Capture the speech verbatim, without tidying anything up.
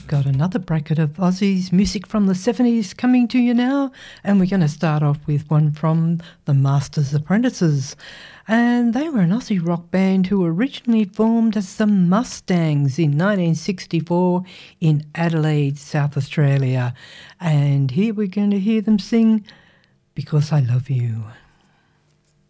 I've got another bracket of Aussies music from the seventies coming to you now, and we're going to start off with one from the Masters Apprentices. And they were an Aussie rock band who originally formed as the Mustangs in nineteen sixty-four in Adelaide, South Australia. And here we're going to hear them sing Because I Love You.